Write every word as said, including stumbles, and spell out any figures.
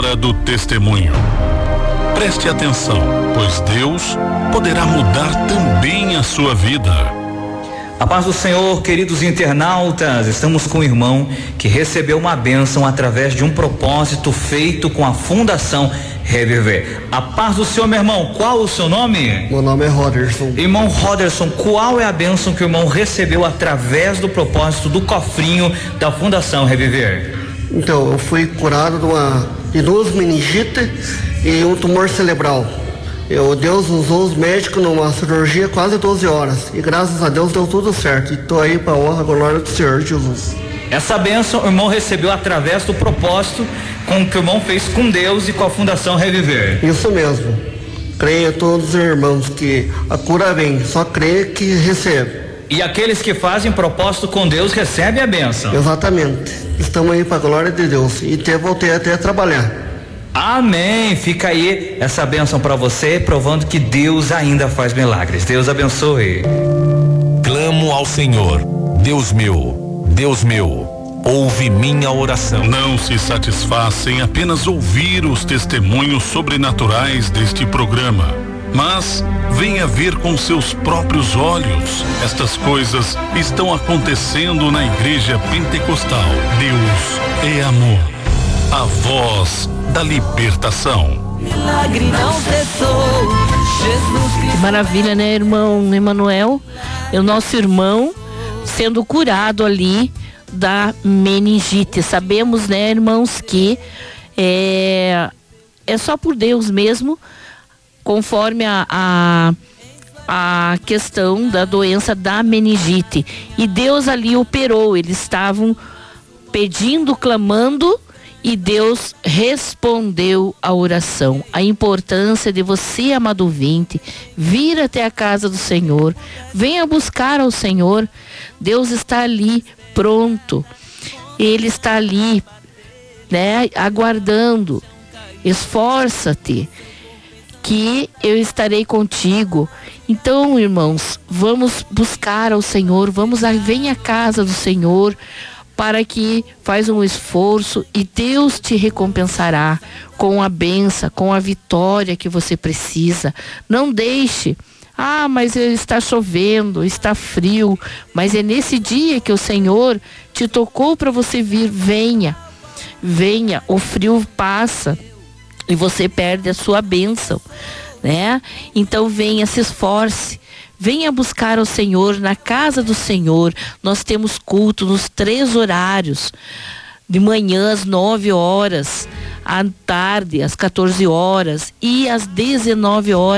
hora do testemunho. Preste atenção, pois Deus poderá mudar também a sua vida. A paz do Senhor, queridos internautas, estamos com um irmão que recebeu uma bênção através de um propósito feito com a Fundação Reviver. A paz do Senhor, meu irmão, qual o seu nome? Meu nome é Roderson. Irmão Roderson, qual é a bênção que o irmão recebeu através do propósito do cofrinho da Fundação Reviver? Então, eu fui curado de uma de duas meningites e um tumor cerebral. Eu, Deus usou os médicos numa cirurgia quase doze horas. E graças a Deus deu tudo certo. E estou aí para a honra e glória do Senhor Jesus. Essa bênção o irmão recebeu através do propósito com que o irmão fez com Deus e com a Fundação Reviver. Isso mesmo. Creia todos os irmãos que a cura vem. Só creia que recebe. E aqueles que fazem propósito com Deus recebem a bênção. Exatamente. Estamos aí para a glória de Deus. E até voltei até a trabalhar. Amém. Fica aí essa bênção para você, provando que Deus ainda faz milagres. Deus abençoe. Clamo ao Senhor, Deus meu, Deus meu, ouve minha oração. Não se satisfaz em apenas ouvir os testemunhos sobrenaturais deste programa, mas venha ver com seus próprios olhos. Estas coisas estão acontecendo na Igreja Pentecostal. Deus é amor, a voz da libertação. Milagre não cessou. Jesus Cristo. Maravilha, né, irmão Emanuel? É o nosso irmão sendo curado ali da meningite. Sabemos, né, irmãos, que é, é só por Deus mesmo, conforme a, a, a questão da doença da meningite. E Deus ali operou. Eles estavam pedindo, clamando, e Deus respondeu a oração. A importância de você, amado ouvinte, vir até a casa do Senhor. Venha buscar ao Senhor. Deus está ali pronto. Ele está ali, né, aguardando. Esforça-te, que eu estarei contigo. Então, irmãos, vamos buscar ao Senhor. Vamos a, venha à casa do Senhor, para que faz um esforço e Deus te recompensará com a bênção, com a vitória que você precisa. Não deixe, ah, mas está chovendo, está frio, mas é nesse dia que o Senhor te tocou para você vir. Venha, venha, o frio passa e você perde a sua bênção, né? Então venha, se esforce. Venha buscar o Senhor na casa do Senhor. Nós temos culto nos três horários. De manhã às nove horas, à tarde às quatorze horas e às dezenove horas.